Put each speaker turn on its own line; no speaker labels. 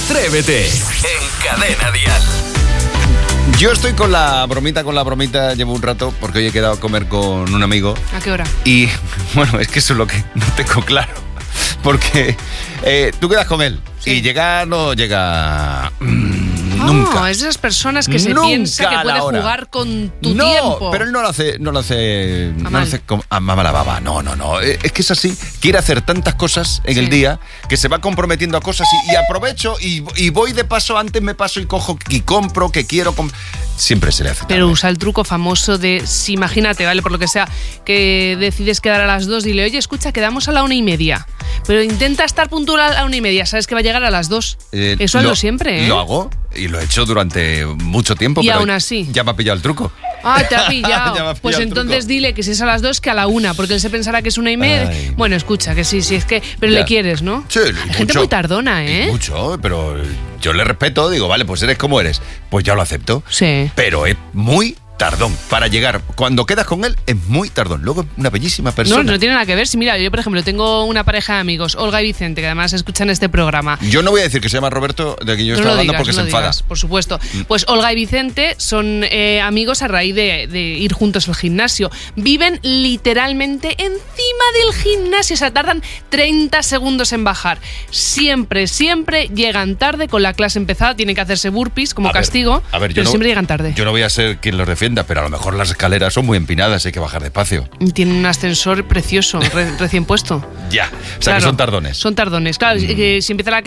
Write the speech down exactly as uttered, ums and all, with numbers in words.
Atrévete en Cadena Dial.
Yo estoy con la bromita, con la bromita, llevo un rato porque hoy he quedado a comer con un amigo.
¿A qué hora?
Y bueno, es que eso es lo que no tengo claro. Porque eh, tú quedas con él
Sí.
y llega, no llega... mmm,
Oh,
nunca.
es de esas personas que se
Nunca
piensa que
a la
puede
hora.
jugar con tu
no,
tiempo.
pero él no lo hace, no lo hace, no lo
mal.
hace como a mama la baba. No, no, no. Eh, Es que es así. Quiere hacer tantas cosas en
Sí.
el día que se va comprometiendo a cosas y, y aprovecho y, y voy de paso. Antes me paso y cojo y compro que quiero. comp- Siempre se le hace.
Pero
tarde.
usa el truco famoso de, si imagínate, ¿vale? Por lo que sea, que decides quedar a las dos, dile, oye, escucha, quedamos a la una y media. Pero intenta estar puntual a la una y media, sabes que va a llegar a las dos.
Eh,
Eso hazlo siempre, ¿eh?
Lo hago y lo he hecho durante mucho tiempo.
Y
pero
aún así.
Ya me ha pillado el truco.
Ah, te ha
Ya
pillado.
me ha
Pues
pillado el
entonces
truco.
dile que si es a las dos, que a la una, porque él se pensará que es una y media.
Ay.
Bueno, escucha, que sí, sí, es que... Pero
Ya.
le quieres, ¿no?
Sí, y
Hay gente
mucho.
muy tardona,
Y
¿eh?
mucho, pero yo le respeto, digo, vale, pues eres como eres. Pues ya lo acepto.
Sí.
Pero es muy tardón para llegar. Cuando quedas con él, es muy tardón. Luego es una bellísima
No,
persona.
no tiene nada que ver. Si mira, yo por ejemplo tengo una pareja de amigos, Olga y Vicente, que además escuchan este programa.
Yo no voy a decir que se llama Roberto, de quien yo
No
estoy
lo
hablando,
digas,
porque
no
se
lo
enfada.
digas, por supuesto. Pues Olga y Vicente son eh, amigos a raíz de, de ir juntos al gimnasio. Viven literalmente encima del gimnasio. O sea, tardan treinta segundos en bajar. Siempre, siempre llegan tarde con la clase empezada. Tienen que hacerse burpees como
A ver,
castigo.
a ver, yo
pero
no-
siempre llegan tarde.
Yo no voy a ser quien los defienda, pero a lo mejor las escaleras son muy empinadas, hay que bajar despacio.
Tienen un ascensor precioso, re- recién puesto.
Ya. O sea, que
Claro,
son tardones.
Son tardones. Claro, eh, que si empieza la